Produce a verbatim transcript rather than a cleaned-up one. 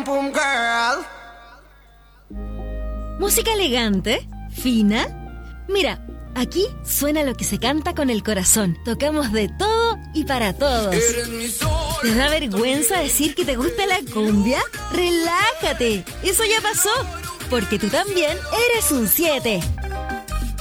boom girl. ¿Música elegante? ¿Fina? Mira, aquí suena lo que se canta con el corazón. Tocamos de todo y para todos. Eres mi sol. ¿Te da vergüenza decir que te gusta la cumbia? ¡Relájate! Eso ya pasó, porque tú también eres un siete.